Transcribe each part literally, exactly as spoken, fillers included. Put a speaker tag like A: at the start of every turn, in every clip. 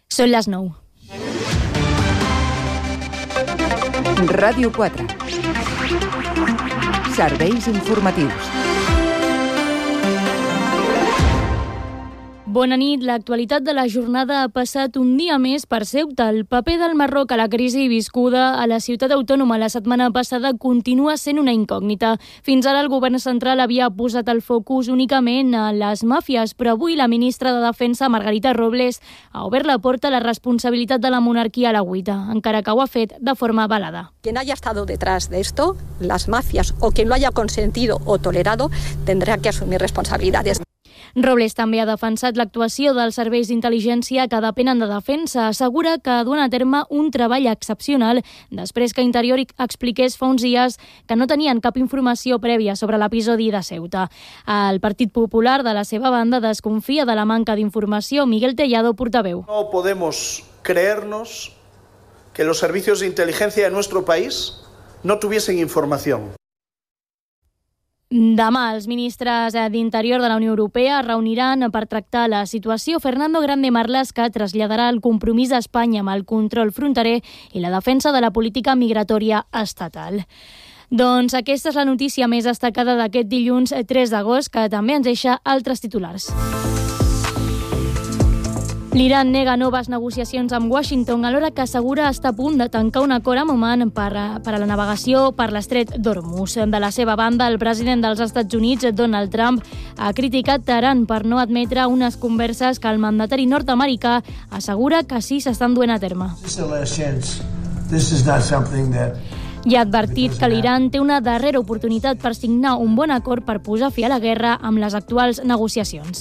A: Són les nou.
B: Ràdio quatre. Serveis informatius.
A: Bona nit. L'actualitat de la jornada ha passat un dia més per Ceuta. El paper del Marroc a la crisi viscuda a la ciutat autònoma la setmana passada continua sent una incògnita. Fins ara el govern central havia posat el focus únicament a les màfies, però avui la ministra de Defensa, Margarita Robles, ha obert la porta a la responsabilitat de la monarquia a la guaita, encara que ho ha fet de forma velada.
C: Quien haya estado detrás de esto, las mafias, o quien lo haya consentido o tolerado, tendrá que asumir responsabilidades.
A: Robles també ha defensat l'actuació dels serveis d'intel·ligència que depenen de defensa. Assegura que duen a terme un treball excepcional després que Interior expliqués fa uns dies que no tenien cap informació prèvia sobre l'episodi de Ceuta. El Partit Popular, de la seva banda, desconfia de la manca d'informació. Miguel Tellado, portaveu.
D: No podemos creernos que los servicios de inteligencia de nuestro país no tuviesen información.
A: Demà els ministres d'Interior de la Unió Europea es reuniran per tractar la situació. Fernando Grande Marlaska traslladarà el compromís d'Espanya amb el control fronterer i la defensa de la política migratòria estatal. Doncs aquesta és la notícia més destacada d'aquest dilluns tres d'agost, que també ens deixa altres titulars. L'Iran nega noves negociacions amb Washington alhora que assegura estar a punt de tancar un acord amb Oman per a, per a la navegació per l'estret d'Hormuz. De la seva banda, el president dels Estats Units, Donald Trump, ha criticat Teheran per no admetre unes converses que el mandatari nord-americà assegura que sí s'estan duent a terme. I ha advertit que l'Iran té una darrera oportunitat per signar un bon acord per posar fi a la guerra amb les actuals negociacions.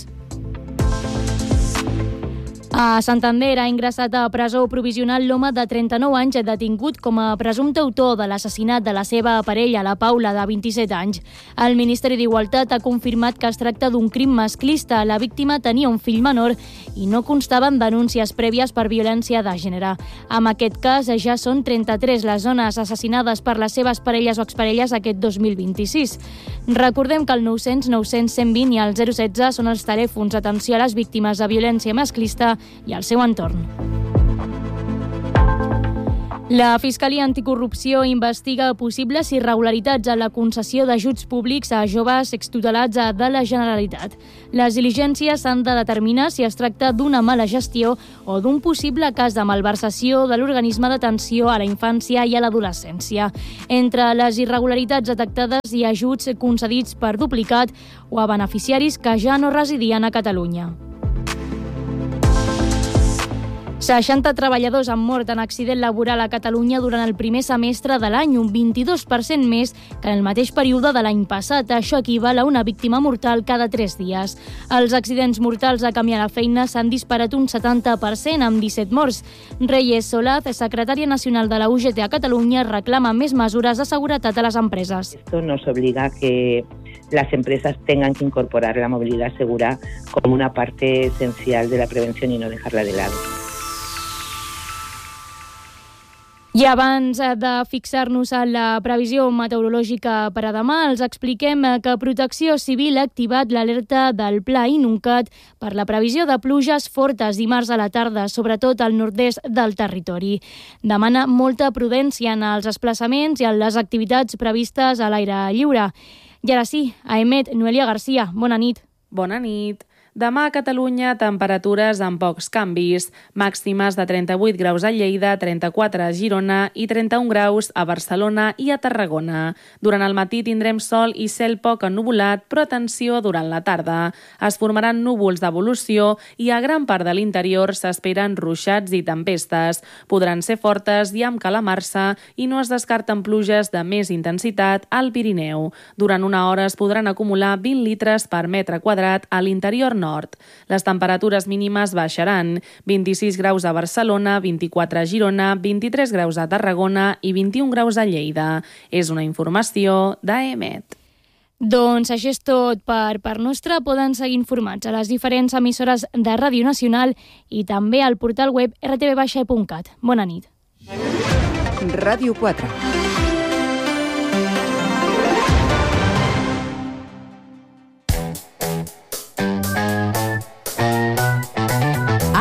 A: A Santander ha ingressat a presó provisional l'home de trenta-nou anys detingut com a presumpte autor de l'assassinat de la seva parella, la Paula, de vint-i-set anys. El Ministeri d'Igualtat ha confirmat que es tracta d'un crim masclista. La víctima tenia un fill menor i no constaven denúncies prèvies per violència de gènere. En aquest cas, ja són trenta-tres les dones assassinades per les seves parelles o exparelles aquest dos mil vint-i-sis. Recordem que el nou cents nou cents cent vint i el zero setze són els telèfons d'atenció a les víctimes de violència masclista i al seu entorn. La Fiscalia Anticorrupció investiga possibles irregularitats en la concessió d'ajuts públics a joves extutelats de la Generalitat. Les diligències han de determinar si es tracta d'una mala gestió o d'un possible cas de malversació de l'organisme d'atenció a la infància i a l'adolescència. Entre les irregularitats detectades hi ha ajuts concedits per duplicat o a beneficiaris que ja no residien a Catalunya. seixanta treballadors han mort en accident laboral a Catalunya durant el primer semestre de l'any, un vint-i-dos per cent més que en el mateix període de l'any passat. Això equival a una víctima mortal cada tres dies. Els accidents mortals a camí a la feina s'han disparat un setanta per cent, amb disset morts. Reyes Solaz, secretària nacional de la U G T a Catalunya, reclama més mesures de seguretat a les empreses.
E: Esto nos obliga a que las empresas tengan que incorporar la movilidad segura como una parte esencial de la prevención y no dejarla de lado.
A: I abans de fixar-nos en la previsió meteorològica per a demà, els expliquem que Protecció Civil ha activat l'alerta del Pla Inuncat per la previsió de pluges fortes dimarts a la tarda, sobretot al nord-est del territori. Demana molta prudència en els desplaçaments i en les activitats previstes a l'aire lliure. I ara sí, a Emet, Noelia Garcia, bona nit.
F: Bona nit. Demà a Catalunya, temperatures amb pocs canvis. Màximes de trenta-vuit graus a Lleida, trenta-quatre a Girona i trenta-un graus a Barcelona i a Tarragona. Durant el matí tindrem sol i cel poc ennuvolat, però atenció durant la tarda. Es formaran núvols d'evolució i a gran part de l'interior s'esperen ruixats i tempestes. Podran ser fortes i amb calamarsa i no es descarten pluges de més intensitat al Pirineu. Durant una hora es podran acumular vint litres per metre quadrat a l'interior nord. Les temperatures mínimes baixaran, vint-i-sis graus a Barcelona, vint-i-quatre a Girona, vint-i-tres graus a Tarragona i vint-i-un graus a Lleida. És una informació d'Emet.
A: Doncs això és tot per part nostra. Poden seguir informats a les diferents emissores de Ràdio Nacional i també al portal web r t v baixa e punt cat. Bona nit.
B: Ràdio quatre.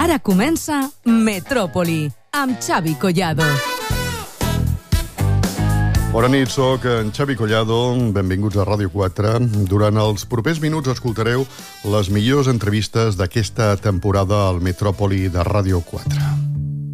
G: Ara comença Metròpoli, amb Xavi Collado.
H: Bona nit, soc en Xavi Collado. Benvinguts a Ràdio quatre. Durant els propers minuts escoltareu les millors entrevistes d'aquesta temporada al Metròpoli de Ràdio quatre.